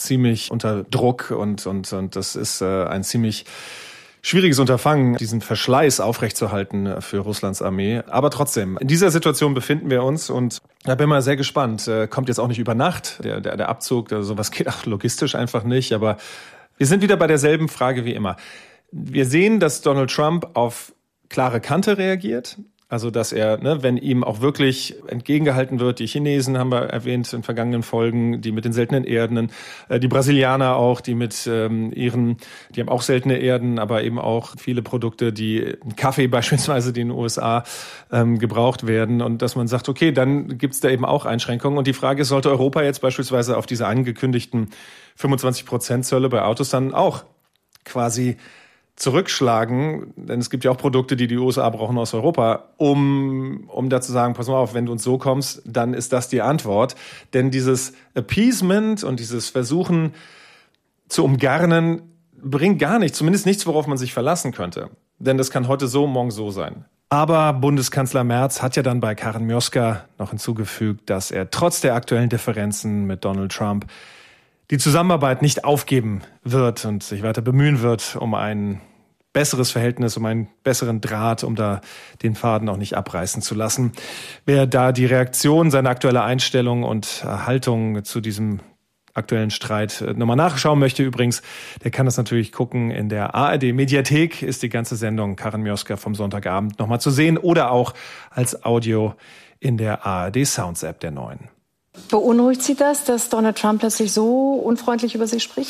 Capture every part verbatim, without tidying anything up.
ziemlich unter Druck und und und das ist äh, ein ziemlich schwieriges Unterfangen, diesen Verschleiß aufrechtzuerhalten für Russlands Armee. Aber trotzdem, in dieser Situation befinden wir uns und da bin mal sehr gespannt. Kommt jetzt auch nicht über Nacht, der, der, der Abzug, also sowas geht auch logistisch einfach nicht. Aber wir sind wieder bei derselben Frage wie immer. Wir sehen, dass Donald Trump auf klare Kante reagiert. Also, dass er, ne, wenn ihm auch wirklich entgegengehalten wird, die Chinesen haben wir erwähnt in vergangenen Folgen, die mit den seltenen Erden, äh, die Brasilianer auch, die mit ähm, ihren, die haben auch seltene Erden, aber eben auch viele Produkte, die Kaffee beispielsweise, die in den U S A ähm, gebraucht werden und dass man sagt, okay, dann gibt's da eben auch Einschränkungen und die Frage ist, sollte Europa jetzt beispielsweise auf diese angekündigten fünfundzwanzig Prozent Zölle bei Autos dann auch quasi zurückschlagen, denn es gibt ja auch Produkte, die die U S A brauchen aus Europa, um um da zu sagen, pass mal auf, wenn du uns so kommst, dann ist das die Antwort. Denn dieses Appeasement und dieses Versuchen zu umgarnen bringt gar nichts, zumindest nichts, worauf man sich verlassen könnte. Denn das kann heute so, morgen so sein. Aber Bundeskanzler Merz hat ja dann bei Karen Mioska noch hinzugefügt, dass er trotz der aktuellen Differenzen mit Donald Trump die Zusammenarbeit nicht aufgeben wird und sich weiter bemühen wird um ein besseres Verhältnis, um einen besseren Draht, um da den Faden auch nicht abreißen zu lassen. Wer da die Reaktion, seine aktuelle Einstellung und Haltung zu diesem aktuellen Streit nochmal nachschauen möchte übrigens, der kann das natürlich gucken. In der A R D-Mediathek ist die ganze Sendung Karen Mioska vom Sonntagabend nochmal zu sehen oder auch als Audio in der A R D-Sounds-App der neuen. Beunruhigt Sie das, dass Donald Trump plötzlich so unfreundlich über Sie spricht?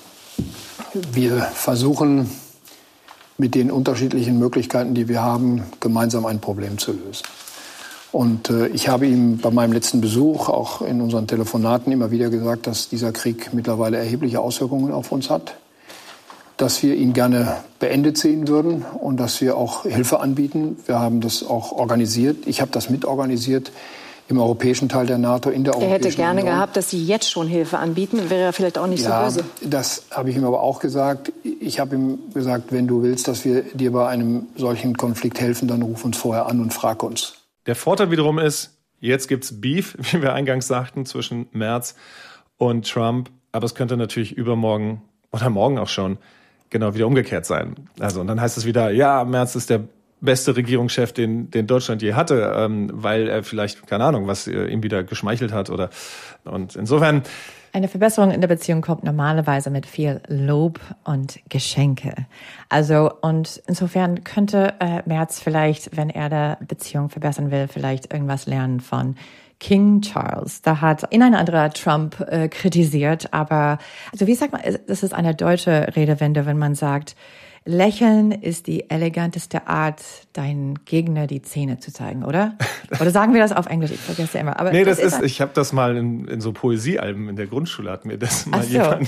Wir versuchen mit den unterschiedlichen Möglichkeiten, die wir haben, gemeinsam ein Problem zu lösen. Und äh, ich habe ihm bei meinem letzten Besuch, auch in unseren Telefonaten, immer wieder gesagt, dass dieser Krieg mittlerweile erhebliche Auswirkungen auf uns hat, dass wir ihn gerne beendet sehen würden und dass wir auch Hilfe anbieten. Wir haben das auch organisiert. Ich habe das mitorganisiert. Im europäischen Teil der NATO, in der Europäischen Union. Er hätte gerne Union. gehabt, dass Sie jetzt schon Hilfe anbieten. Wäre er vielleicht auch nicht ja, so böse. Das habe ich ihm aber auch gesagt. Ich habe ihm gesagt, wenn du willst, dass wir dir bei einem solchen Konflikt helfen, dann ruf uns vorher an und frag uns. Der Vorteil wiederum ist, jetzt gibt's Beef, wie wir eingangs sagten, zwischen Merz und Trump. Aber es könnte natürlich übermorgen oder morgen auch schon genau wieder umgekehrt sein. Also und dann heißt es wieder, ja, Merz ist der beste Regierungschef, den, den Deutschland je hatte, ähm, weil er vielleicht, keine Ahnung, was äh, ihm wieder geschmeichelt hat oder, und insofern. Eine Verbesserung in der Beziehung kommt normalerweise mit viel Lob und Geschenke. Also, und insofern könnte äh, Merz vielleicht, wenn er die Beziehung verbessern will, vielleicht irgendwas lernen von King Charles. Da hat ihn ein anderer Trump äh, kritisiert, aber, also wie sagt man, das ist eine deutsche Redewende, wenn man sagt, Lächeln ist die eleganteste Art, deinen Gegner die Zähne zu zeigen, oder? Oder sagen wir das auf Englisch? Ich vergesse immer. Aber nee, das, das ist, ich habe das mal in, in so Poesiealben in der Grundschule, hat mir das mal Ach so. jemand.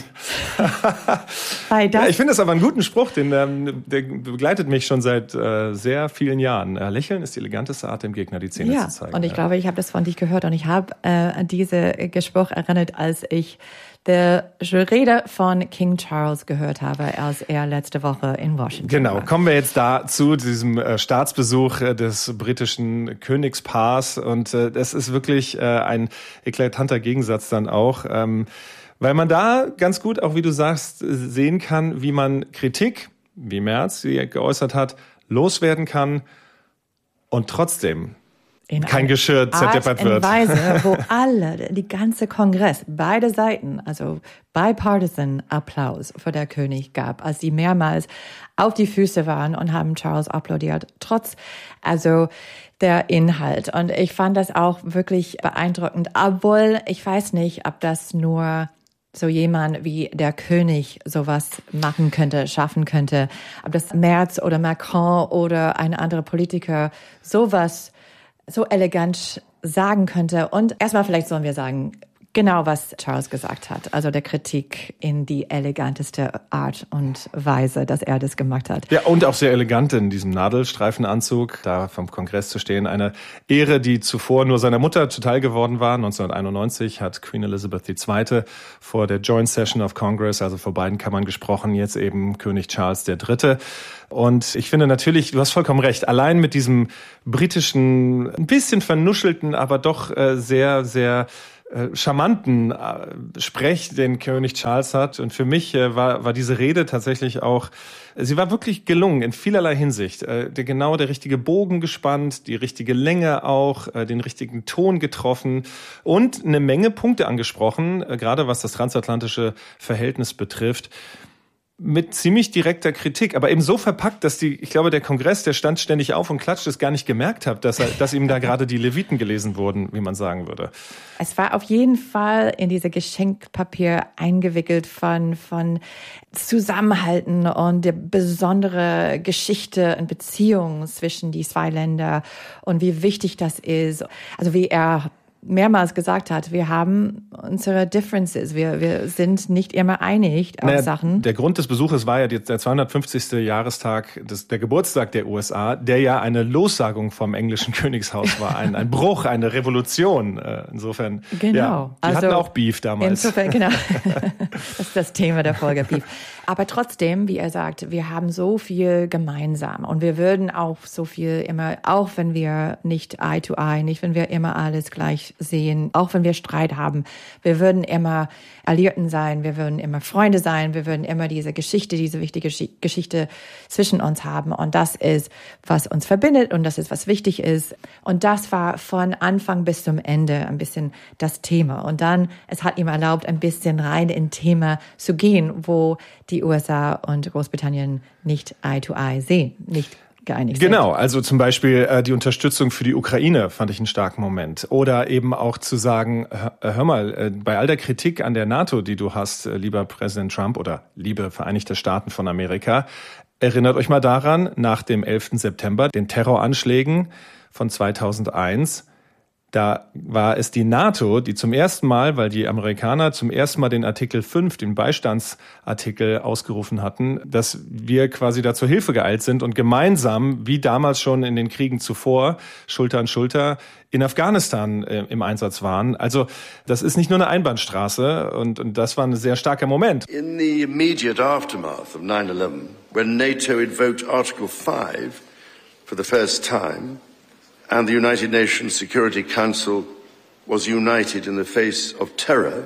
Weil das ja, ich finde das aber einen guten Spruch, den, ähm, der begleitet mich schon seit äh, sehr vielen Jahren. Äh, Lächeln ist die eleganteste Art, dem Gegner die Zähne ja, zu zeigen. Und ich ja. glaube, ich habe das von dich gehört und ich habe äh, an diese Gespräch erinnert, als ich der Rede von King Charles gehört habe, als er letzte Woche in Washington Genau, war. kommen wir jetzt da zu diesem äh, Staatsbesuch äh, des britischen Königspaars und äh, das ist wirklich äh, ein eklatanter Gegensatz dann auch, ähm, weil man da ganz gut, auch wie du sagst, sehen kann, wie man Kritik, wie Merz sie geäußert hat, loswerden kann und trotzdem in kein Geschirr zerdeppert wird. In Weise, wo alle, die ganze Kongress, beide Seiten, also bipartisan Applaus für der König gab, als sie mehrmals auf die Füße waren und haben Charles applaudiert, trotz also der Inhalt. Und ich fand das auch wirklich beeindruckend, obwohl ich weiß nicht, ob das nur so jemand wie der König sowas machen könnte, schaffen könnte, ob das Merz oder Macron oder ein anderer Politiker sowas so elegant sagen könnte. Und erstmal vielleicht sollen wir sagen, genau was Charles gesagt hat. Also der Kritik in die eleganteste Art und Weise, dass er das gemacht hat. Ja, und auch sehr elegant in diesem Nadelstreifenanzug, da vom Kongress zu stehen. Eine Ehre, die zuvor nur seiner Mutter zuteil geworden war. neunzehnhunderteinundneunzig hat Queen Elizabeth die Zweite vor der Joint Session of Congress, also vor beiden Kammern gesprochen, jetzt eben König Charles der Dritte. Und ich finde natürlich, du hast vollkommen recht, allein mit diesem britischen, ein bisschen vernuschelten, aber doch äh, sehr, sehr äh, charmanten äh, Sprech, den König Charles hat. Und für mich äh, war, war diese Rede tatsächlich auch, sie war wirklich gelungen in vielerlei Hinsicht. Äh, der, genau der richtige Bogen gespannt, die richtige Länge auch, äh, den richtigen Ton getroffen und eine Menge Punkte angesprochen, äh, gerade was das transatlantische Verhältnis betrifft. Mit ziemlich direkter Kritik, aber eben so verpackt, dass die, ich glaube, der Kongress, der stand ständig auf und klatscht, es gar nicht gemerkt hat, dass er, dass ihm da gerade die Leviten gelesen wurden, wie man sagen würde. Es war auf jeden Fall in diese Geschenkpapier eingewickelt von, von Zusammenhalten und der besondere Geschichte und Beziehung zwischen die zwei Länder und wie wichtig das ist. Also wie er mehrmals gesagt hat, wir haben unsere Differences, wir, wir sind nicht immer einig auf naja, Sachen. Der Grund des Besuches war ja der zweihundertfünfzigste Jahrestag, des, der Geburtstag der U S A, der ja eine Lossagung vom englischen Königshaus war, ein, ein Bruch, eine Revolution. Insofern, genau. Ja, die also, hatten auch Beef damals. Insofern, genau. Das ist das Thema der Folge, Beef. Aber trotzdem, wie er sagt, wir haben so viel gemeinsam und wir würden auch so viel immer, auch wenn wir nicht eye to eye, nicht wenn wir immer alles gleich sehen, auch wenn wir Streit haben, wir würden immer Alliierten sein, wir würden immer Freunde sein, wir würden immer diese Geschichte, diese wichtige Geschichte zwischen uns haben. Und das ist, was uns verbindet und das ist, was wichtig ist. Und das war von Anfang bis zum Ende ein bisschen das Thema. Und dann, es hat ihm erlaubt, ein bisschen rein in Thema zu gehen, wo die U S A und Großbritannien nicht eye to eye sehen, nicht geeinigt sind. Genau, also zum Beispiel äh, die Unterstützung für die Ukraine fand ich einen starken Moment. Oder eben auch zu sagen, hör, hör mal, äh, bei all der Kritik an der NATO, die du hast, äh, lieber Präsident Trump oder liebe Vereinigte Staaten von Amerika, erinnert euch mal daran, nach dem elften September, den Terroranschlägen von zweitausendeins, da war es die NATO, die zum ersten Mal, weil die Amerikaner zum ersten Mal den Artikel fünf, den Beistandsartikel ausgerufen hatten, dass wir quasi da zur Hilfe geeilt sind und gemeinsam, wie damals schon in den Kriegen zuvor, Schulter an Schulter in Afghanistan äh, im Einsatz waren. Also das ist nicht nur eine Einbahnstraße und, und das war ein sehr starker Moment. In the immediate aftermath of nine eleven, when NATO invoked Article five for the first time, and the United Nations Security Council was united in the face of terror,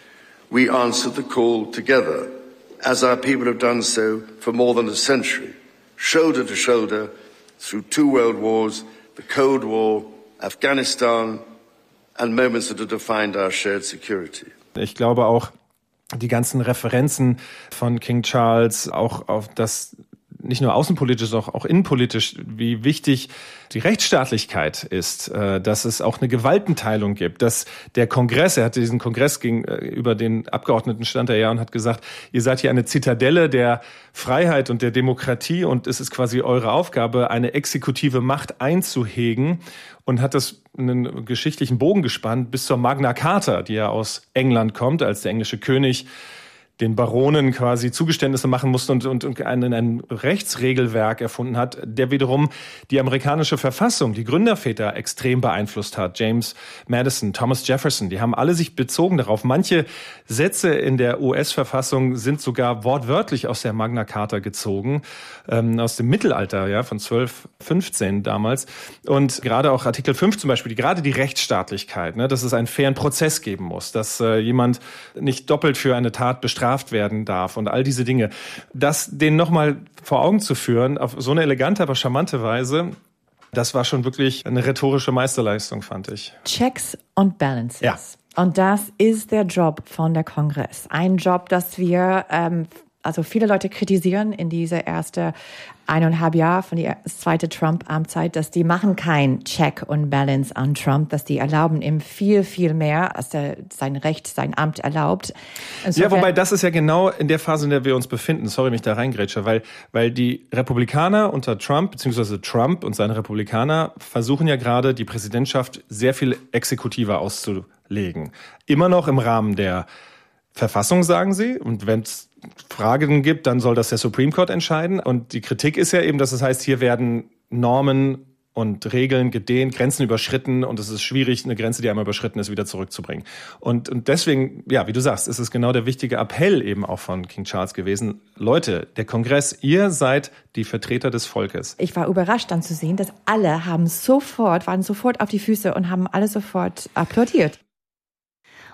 we answered the call together, as our people have done so for more than a century, shoulder to shoulder, through two world wars, the Cold War, Afghanistan, and moments that have defined our shared security. Ich glaube auch, die ganzen Referenzen von King Charles, auch auf das nicht nur außenpolitisch, sondern auch innenpolitisch, wie wichtig die Rechtsstaatlichkeit ist, dass es auch eine Gewaltenteilung gibt, dass der Kongress, er hatte diesen Kongress gegenüber den Abgeordneten stand er ja und hat gesagt, ihr seid hier eine Zitadelle der Freiheit und der Demokratie und es ist quasi eure Aufgabe, eine exekutive Macht einzuhegen und hat das einen geschichtlichen Bogen gespannt bis zur Magna Carta, die ja aus England kommt, als der englische König den Baronen quasi Zugeständnisse machen musste und, und, und ein, ein Rechtsregelwerk erfunden hat, der wiederum die amerikanische Verfassung, die Gründerväter extrem beeinflusst hat. James Madison, Thomas Jefferson, die haben alle sich bezogen darauf. Manche Sätze in der U S-Verfassung sind sogar wortwörtlich aus der Magna Carta gezogen, ähm, aus dem Mittelalter, ja, von zwölf fünfzehn damals. Und gerade auch Artikel fünf zum Beispiel, die, gerade die Rechtsstaatlichkeit, ne, dass es einen fairen Prozess geben muss, dass äh, jemand nicht doppelt für eine Tat bestraft werden darf und all diese Dinge. Das denen nochmal vor Augen zu führen, auf so eine elegante, aber charmante Weise, das war schon wirklich eine rhetorische Meisterleistung, fand ich. Checks und Balances. Ja. Und das ist der Job von der Kongress. Ein Job, dass wir, ähm, also viele Leute kritisieren in diese erste eineinhalb Jahre von der zweiten Trump-Amtszeit, dass die machen kein Check und Balance an Trump, dass die erlauben ihm viel, viel mehr, als der, sein Recht, sein Amt erlaubt. Insofern, ja, wobei das ist ja genau in der Phase, in der wir uns befinden. Sorry, mich da reingrätsche, weil, weil die Republikaner unter Trump, beziehungsweise Trump und seine Republikaner versuchen ja gerade, die Präsidentschaft sehr viel exekutiver auszulegen. Immer noch im Rahmen der Verfassung, sagen sie. Und wenn es Fragen gibt, dann soll das der Supreme Court entscheiden. Und die Kritik ist ja eben, dass es heißt, hier werden Normen und Regeln gedehnt, Grenzen überschritten und es ist schwierig, eine Grenze, die einmal überschritten ist, wieder zurückzubringen. Und, und deswegen, ja, wie du sagst, ist es genau der wichtige Appell eben auch von King Charles gewesen. Leute, der Kongress, ihr seid die Vertreter des Volkes. Ich war überrascht dann zu sehen, dass alle haben sofort, waren sofort auf die Füße und haben alle sofort applaudiert.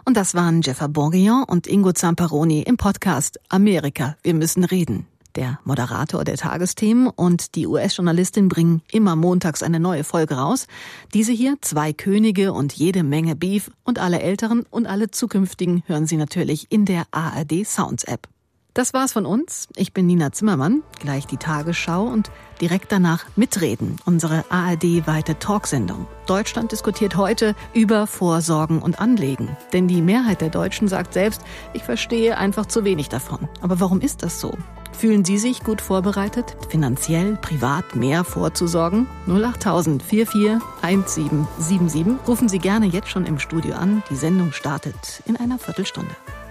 Und das waren Jeffer Bourguignon und Ingo Zamperoni im Podcast Amerika, wir müssen reden. Der Moderator der Tagesthemen und die U S-Journalistin bringen immer montags eine neue Folge raus. Diese hier, zwei Könige und jede Menge Beef, und alle älteren und alle zukünftigen hören Sie natürlich in der A R D Sounds App. Das war's von uns. Ich bin Nina Zimmermann, gleich die Tagesschau und direkt danach Mitreden, unsere A R D-weite Talksendung. Deutschland diskutiert heute über Vorsorgen und Anlegen. Denn die Mehrheit der Deutschen sagt selbst, ich verstehe einfach zu wenig davon. Aber warum ist das so? Fühlen Sie sich gut vorbereitet, finanziell, privat mehr vorzusorgen? null acht tausend vier vier eins sieben sieben sieben. Rufen Sie gerne jetzt schon im Studio an. Die Sendung startet in einer Viertelstunde.